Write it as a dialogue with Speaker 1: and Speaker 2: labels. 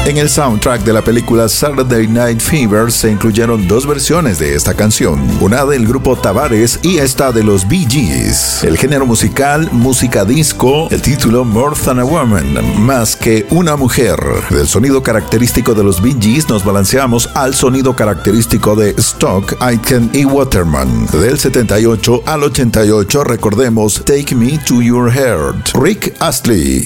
Speaker 1: En el soundtrack de la película Saturday Night Fever se incluyeron dos versiones de esta canción, una del grupo Tavares y esta de los Bee Gees. El género musical, música disco, el título More Than a Woman, más que una mujer. Del sonido característico de los Bee Gees nos balanceamos al sonido característico de Stock, Aitken y Waterman. Del 78 al 88 recordemos Take Me to Your Heart, Rick Astley.